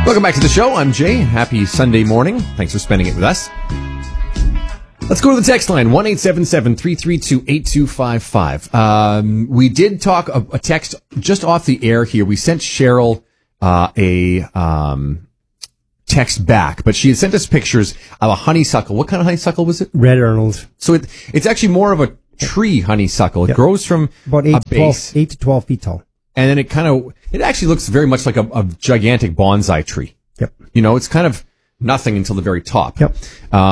Welcome back to the show. I'm Jay. Happy Sunday morning. Thanks for spending it with us. Let's go to the text line, 1-877-332-8255. We did talk a text just off the air here. We sent Cheryl a text back, but she had sent us pictures of a honeysuckle. What kind of honeysuckle was it? Red Arnold. So it's actually more of a tree honeysuckle. It grows from about 8 to 12 feet tall. And then it actually looks very much like a gigantic bonsai tree. Yep. You know, it's kind of nothing until the very top. Yep.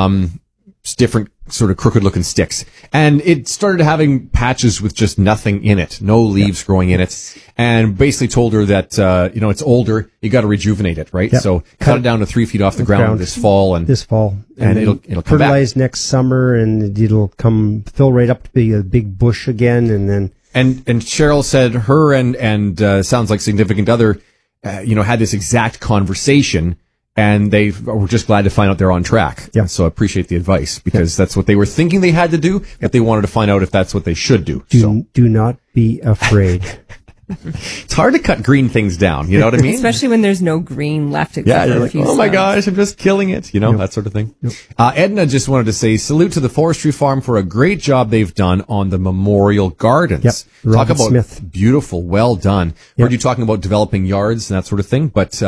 It's different sort of crooked looking sticks. And it started having patches with just nothing in it, no leaves growing in it. And basically told her that, it's older, you got to rejuvenate it, right? Yep. So cut it down to 3 feet off the ground this fall. And it'll come fertilize back next summer, and it'll fill right up to be a big bush again. And then, and Cheryl said her and sounds like significant other, had this exact conversation. And they were just glad to find out they're on track. Yeah. So I appreciate the advice, because that's what they were thinking they had to do, but they wanted to find out if that's what they should do. Do not be afraid. It's hard to cut green things down, you know what I mean? Especially when there's no green left. Yeah, you're like, oh my gosh, I'm just killing it, that sort of thing. Yep. Edna just wanted to say salute to the Forestry Farm for a great job they've done on the Memorial Gardens. Yep. Talk about Smith. Beautiful, well done. Heard you talking about developing yards and that sort of thing, but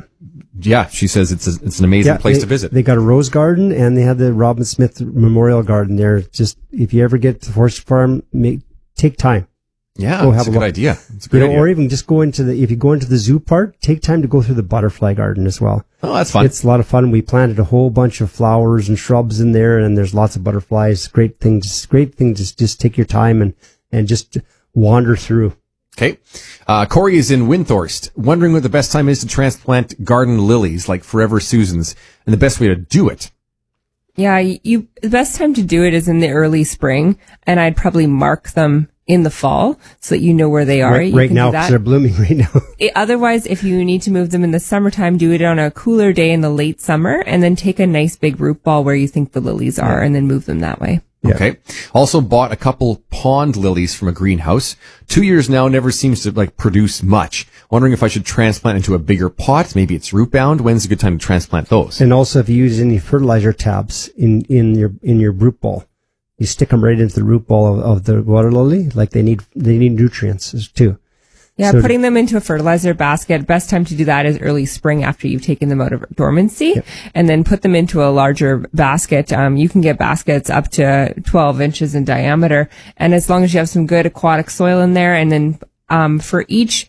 yeah, she says it's an amazing place to visit. They got a rose garden, and they have the Robin Smith Memorial Garden there. Just, if you ever get to the Forestry Farm, take time. Yeah, it's a good idea. It's a good idea. Or even just if you go into the zoo part, take time to go through the butterfly garden as well. Oh, that's fun. It's a lot of fun. We planted a whole bunch of flowers and shrubs in there, and there's lots of butterflies. Great thing to just take your time and just wander through. Okay. Corey is in Windthorst, wondering what the best time is to transplant garden lilies like Forever Susans, and the best way to do it. Yeah, the best time to do it is in the early spring, and I'd probably mark them in the fall so that you know where they are. Right now, because they're blooming right now. Otherwise, if you need to move them in the summertime, do it on a cooler day in the late summer, and then take a nice big root ball where you think the lilies are, and then move them that way. Yeah. Okay. Also bought a couple pond lilies from a greenhouse. 2 years now, never seems to produce much. Wondering if I should transplant into a bigger pot. Maybe it's root bound. When's a good time to transplant those? And also, if you use any fertilizer tabs in your root ball, you stick them right into the root ball of the water lily. Like they need nutrients too. Yeah, so putting them into a fertilizer basket, best time to do that is early spring after you've taken them out of dormancy, and then put them into a larger basket. You can get baskets up to 12 inches in diameter, and as long as you have some good aquatic soil in there, and then for each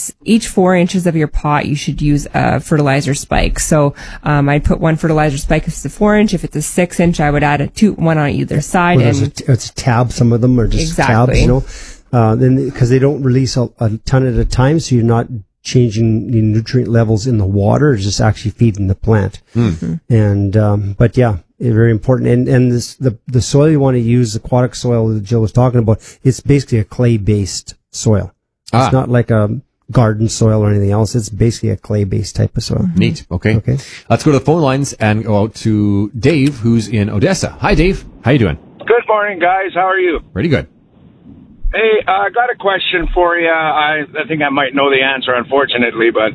4 inches of your pot, you should use a fertilizer spike. So I'd put one fertilizer spike if it's a 4 inch. If it's a 6 inch, I would add one on either side. Well, it's a tab. Some of them are just tabs, then because they don't release a ton at a time, so you're not changing the nutrient levels in the water. It's just actually feeding the plant. Mm-hmm. And but yeah, very important. And the soil you want to use, aquatic soil that Jill was talking about, it's basically a clay based soil. It's not like a garden soil or anything else. It's basically a clay based type of soil. Neat. Okay. Let's go to the phone lines and go out to Dave, who's in Odessa. Hi, Dave. How you doing? Good morning, guys. How are you? Pretty good. Hey, I got a question for you. I think I might know the answer, unfortunately, but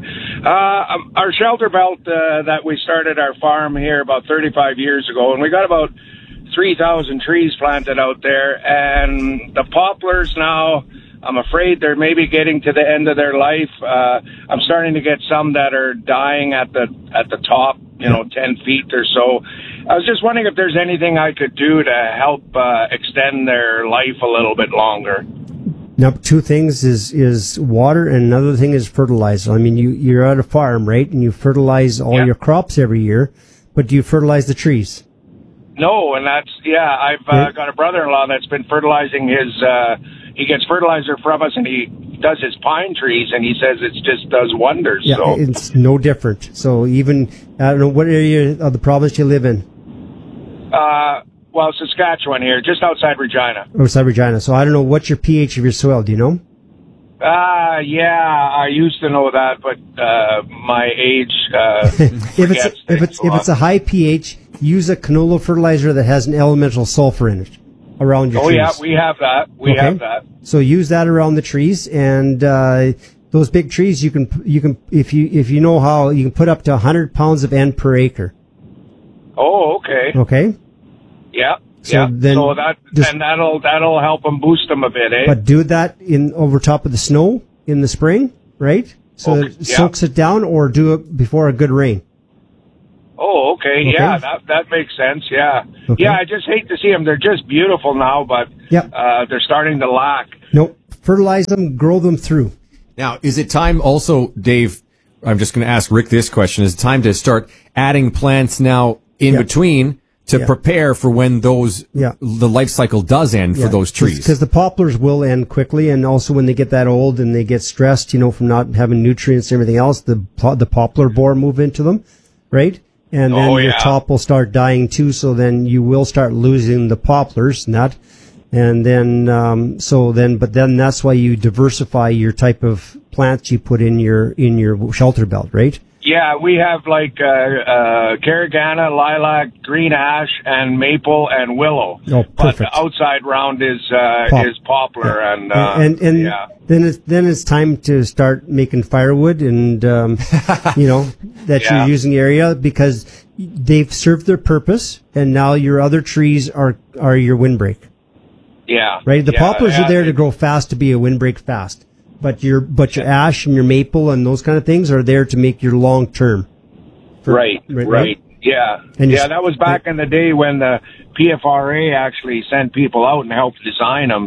our shelter belt that we started our farm here about 35 years ago, and we got about 3,000 trees planted out there, and the poplars now, I'm afraid they're maybe getting to the end of their life. I'm starting to get some that are dying at the top, 10 feet or so. I was just wondering if there's anything I could do to help extend their life a little bit longer. Now, two things is water, and another thing is fertilizer. I mean, you're at a farm, right? And you fertilize all your crops every year, but do you fertilize the trees? No, and I've got a brother-in-law that's been fertilizing he gets fertilizer from us, and he does his pine trees, and he says it just does wonders. Yeah, so it's no different. So even, I don't know, what area of the province you live in? Well, Saskatchewan here, just outside Regina. Outside Regina. So I don't know, what's your pH of your soil? Do you know? Yeah, I used to know that, but my age if it's a high pH, use a canola fertilizer that has an elemental sulfur in it around your trees. Oh yeah, we have that. We have that. So use that around the trees, and those big trees, you can, if you know how, you can put up to 100 pounds of N per acre. Oh, okay. Okay. Yeah. So then, that'll help them boost them a bit, eh? But do that over top of the snow in the spring, right? So it soaks it down, or do it before a good rain. Oh, okay. Yeah, that makes sense. Yeah. Okay. Yeah, I just hate to see them. They're just beautiful now, but they're starting to lack. Nope. Fertilize them, grow them through. Now, is it time also, Dave, I'm just going to ask Rick this question, is it time to start adding plants now in between to prepare for when the life cycle does end for those trees? Because the poplars will end quickly, and also when they get that old and they get stressed, from not having nutrients and everything else, the poplar borer move into them, right? And then your top will start dying too, so then you will start losing the poplars, and then, but then that's why you diversify your type of plants you put in your shelter belt, right? Yeah, we have like carragana, lilac, green ash, and maple and willow. Oh, perfect. But the outside round is poplar, and then it's time to start making firewood and that you're using the area, because they've served their purpose, and now your other trees are your windbreak. Yeah. Right? The poplars are there to grow fast, to be a windbreak fast. But your ash and your maple and those kind of things are there to make your long term. Right. Yeah. And that was back in the day when the PFRA actually sent people out and helped design them,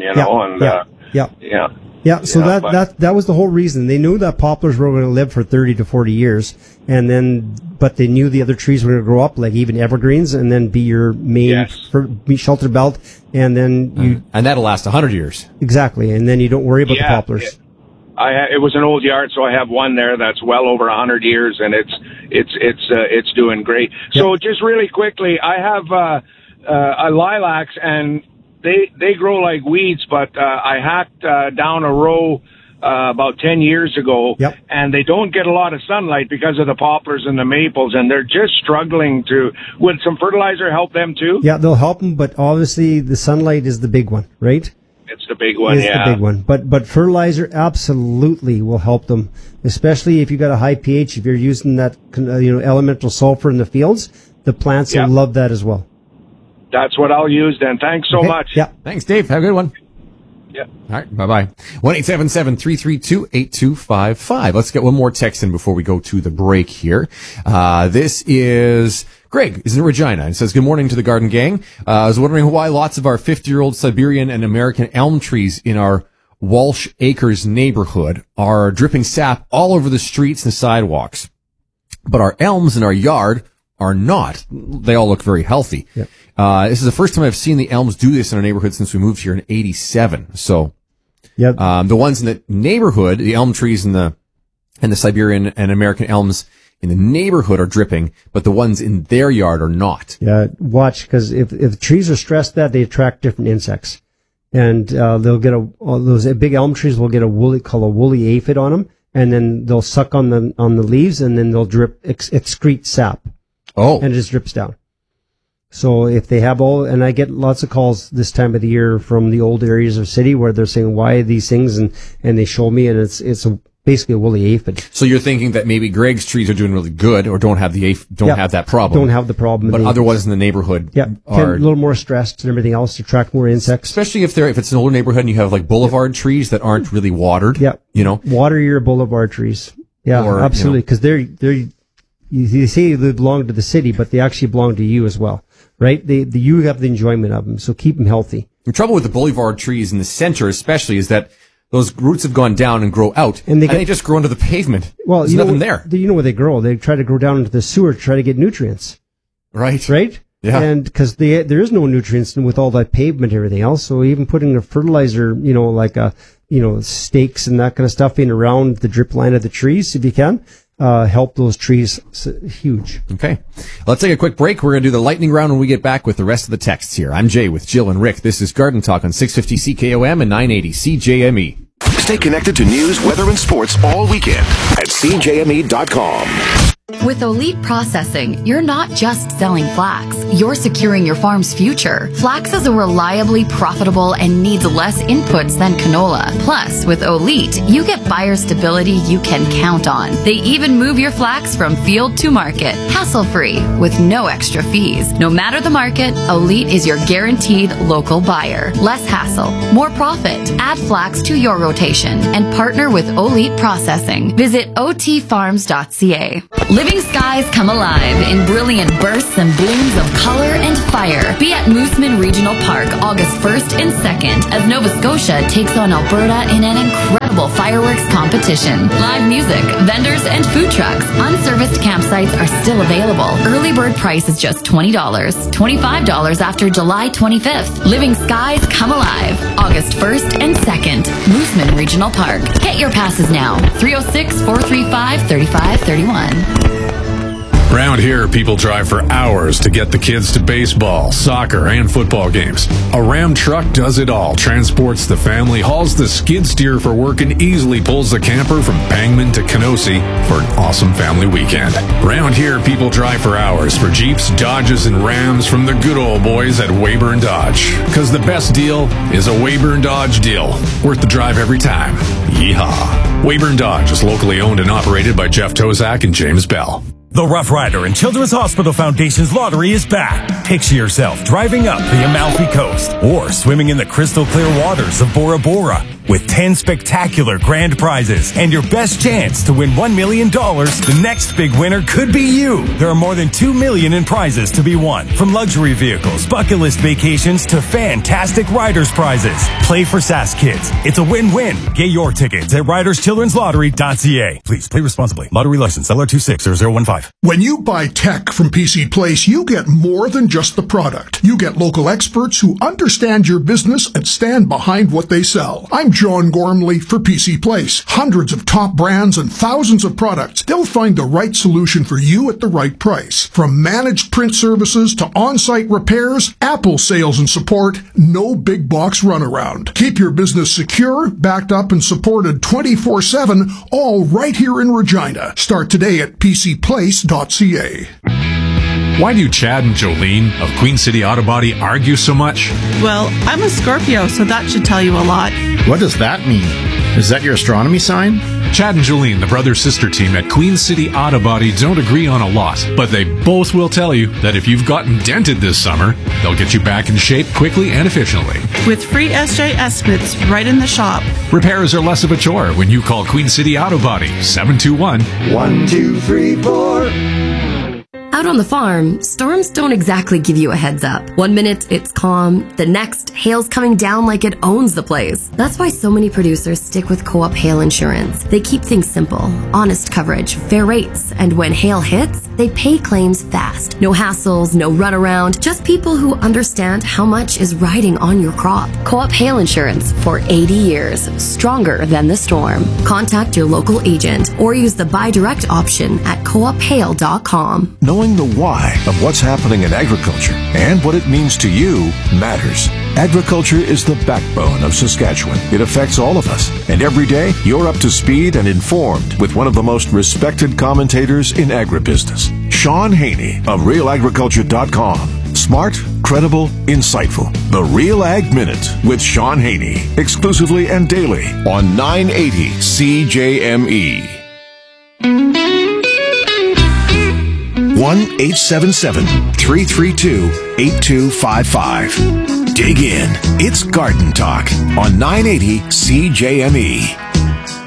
So that was the whole reason. They knew that poplars were going to live for 30 to 40 years, but they knew the other trees were going to grow up, like even evergreens, and then be your main shelter belt, and then and that'll last 100 years. Exactly, and then you don't worry about the poplars. It was an old yard, so I have one there that's well over 100 years, and it's doing great. Yep. So just really quickly, I have a lilacs, and they grow like weeds, but I hacked down a row about 10 years ago, and they don't get a lot of sunlight because of the poplars and the maples, and they're just struggling to. Would some fertilizer help them too? Yeah, they'll help them, but obviously the sunlight is the big one, right? It's the big one, the big one. But fertilizer absolutely will help them, especially if you got a high pH. If you're using that elemental sulfur in the fields, the plants will love that as well. That's what I'll use then. Thanks so much. Yeah. Thanks, Dave. Have a good one. Yeah. All right. Bye-bye. 1-877-332-8255. Let's get one more text in before we go to the break here. This is Greg is in Regina and says, good morning to the Garden Gang. I was wondering why lots of our 50-year-old Siberian and American elm trees in our Walsh Acres neighborhood are dripping sap all over the streets and sidewalks. But our elms in our yard are not. They all look very healthy. Yep. This is the first time I've seen the elms do this in our neighborhood since we moved here in 87. So, the ones in the neighborhood, the elm trees and the Siberian and American elms in the neighborhood are dripping, but the ones in their yard are not. Yeah, watch, because if trees are stressed they attract different insects. And, they'll get those big elm trees will get a woolly aphid on them, and then they'll suck on the leaves, and then they'll excrete sap. Oh. And it just drips down. So if they have and I get lots of calls this time of the year from the old areas of city where they're saying, why are these things? And they show me, and it's basically a woolly aphid. So you're thinking that maybe Greg's trees are doing really good or don't have have that problem. Don't have the problem. But other ones in the neighborhood are a little more stressed and everything else to attract more insects. Especially if it's an older neighborhood and you have like boulevard trees that aren't really watered. Yeah. Water your boulevard trees. Yeah, absolutely. Because you say they belong to the city, but they actually belong to you as well, right? You have the enjoyment of them, so keep them healthy. The trouble with the boulevard trees in the center especially is that those roots have gone down and grow out, and they just grow into the pavement. Well, there's nothing there. You know where they grow. They try to grow down into the sewer to try to get nutrients. Right. Right? Yeah. And because there is no nutrients with all that pavement and everything else, so even putting a fertilizer, like stakes and that kind of stuff in around the drip line of the trees, if you can, help those trees huge. Okay. Let's take a quick break. We're going to do the lightning round when we get back with the rest of the texts here. I'm Jay with Jill and Rick. This is Garden Talk on 650 CKOM and 980 CJME. Stay connected to news, weather, and sports all weekend at CJME.com. With Elite Processing, you're not just selling flax, you're securing your farm's future. Flax is a reliably profitable and needs less inputs than canola. Plus, with Elite, you get buyer stability you can count on. They even move your flax from field to market, hassle-free, with no extra fees. No matter the market, Elite is your guaranteed local buyer. Less hassle, more profit. Add flax to your rotation and partner with Elite Processing. Visit otfarms.ca. Living skies come alive in brilliant bursts and blooms of color and fire. Be at Mooseman Regional Park August 1st and 2nd as Nova Scotia takes on Alberta in an incredible fireworks competition. Live music, vendors, and food trucks. Unserviced campsites are still available. Early bird price is just $20. $25 after July 25th. Living skies come alive August 1st and 2nd. Mooseman Regional Park. Get your passes now. 306-435-3531. Around here, people drive for hours to get the kids to baseball, soccer, and football games. A Ram truck does it all, transports the family, hauls the skid steer for work, and easily pulls the camper from Pangman to Kenosi for an awesome family weekend. Around here, people drive for hours for Jeeps, Dodges, and Rams from the good old boys at Weyburn Dodge. Because the best deal is a Weyburn Dodge deal. Worth the drive every time. Yeehaw. Weyburn Dodge is locally owned and operated by Jeff Tozak and James Bell. The Rough Rider and Children's Hospital Foundation's lottery is back. Picture yourself driving up the Amalfi Coast or swimming in the crystal clear waters of Bora Bora with 10 spectacular grand prizes and your best chance to win $1 million. The next big winner could be you. There are more than $2 million in prizes to be won, from luxury vehicles, bucket list vacations, to fantastic riders prizes. Play for SAS Kids. It's a win-win. Get your tickets at riderschildrenslottery.ca. Please play responsibly. Lottery license LR260015. When you buy tech from PC Place, you get more than just the product. You get local experts who understand your business and stand behind what they sell. I'm John Gormley for PC Place. Hundreds of top brands and thousands of products. They'll find the right solution for you at the right price. From managed print services to on-site repairs, Apple sales and support, no big box runaround. Keep your business secure, backed up, and supported 24/7, all right here in Regina. Start today at PCPlace.ca. Why do Chad and Jolene of Queen City Auto Body argue so much? Well, I'm a Scorpio, so that should tell you a lot. What does that mean? Is that your astronomy sign? Chad and Jolene, the brother-sister team at Queen City Auto Body, don't agree on a lot, but they both will tell you that if you've gotten dented this summer, they'll get you back in shape quickly and efficiently. With free SJ estimates right in the shop. Repairs are less of a chore when you call Queen City Auto Body, 721-1234. Out on the farm, storms don't exactly give you a heads up. One minute it's calm, the next hail's coming down like it owns the place. That's why so many producers stick with Co-op Hail Insurance. They keep things simple, honest coverage, fair rates, and when hail hits, they pay claims fast. No hassles, no runaround, just people who understand how much is riding on your crop. Co-op Hail Insurance for 80 years, stronger than the storm. Contact your local agent or use the buy direct option at coophail.com. Knowing the why of what's happening in agriculture and what it means to you matters. Agriculture is the backbone of Saskatchewan. It affects all of us. And every day, you're up to speed and informed with one of the most respected commentators in agribusiness, Sean Haney of RealAgriculture.com. Smart, credible, insightful. The Real Ag Minute with Sean Haney. Exclusively and daily on 980 CJME. 1-877-332-8255. Dig in. It's Garden Talk on 980 CJME.